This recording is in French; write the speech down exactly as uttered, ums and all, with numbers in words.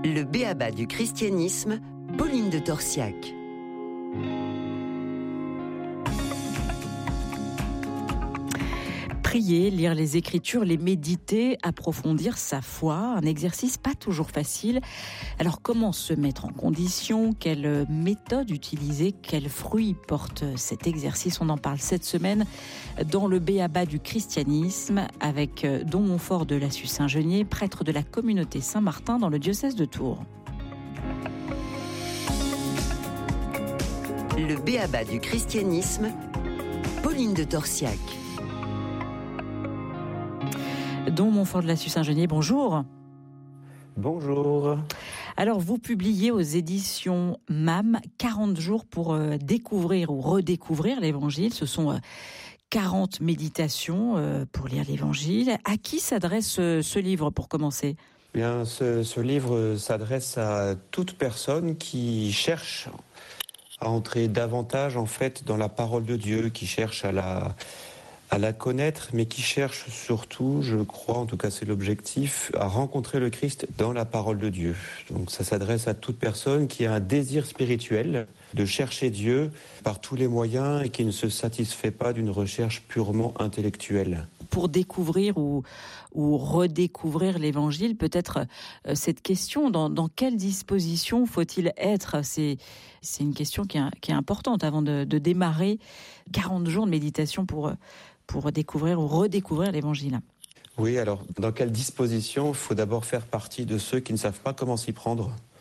Le b.a.-ba du christianisme, Pauline de Torsiac. Prier, lire les Écritures, les méditer, approfondir sa foi, un exercice pas toujours facile. Alors comment se mettre en condition? Quelle méthode utiliser? Quels fruits porte cet exercice? On en parle cette semaine dans le b.a.-ba du christianisme avec Don Montfort de Lassus-Saint-Geniez, prêtre de la communauté Saint-Martin dans le diocèse de Tours. Le b.a.-ba du christianisme, Pauline de Torsiac. Don Montfort de Lassus-Saint-Geniez, bonjour. Bonjour. Alors, vous publiez aux éditions M A M quarante jours pour euh, découvrir ou redécouvrir l'Évangile. Ce sont euh, quarante méditations euh, pour lire l'Évangile. À qui s'adresse euh, ce livre pour commencer ? Bien, ce, ce livre s'adresse à toute personne qui cherche à entrer davantage en fait dans la parole de Dieu, qui cherche à la à la connaître, mais qui cherche surtout, je crois, en tout cas c'est l'objectif, à rencontrer le Christ dans la parole de Dieu. Donc ça s'adresse à toute personne qui a un désir spirituel de chercher Dieu par tous les moyens et qui ne se satisfait pas d'une recherche purement intellectuelle. Pour découvrir ou, ou redécouvrir l'Évangile, peut-être euh, cette question, dans, dans quelle disposition faut-il être ? C'est, c'est une question qui est, qui est importante avant de, de démarrer quarante jours de méditation pour, pour découvrir ou redécouvrir l'Évangile. Oui, alors dans quelle disposition ? Il faut d'abord faire partie de ceux qui ne savent pas comment s'y prendre.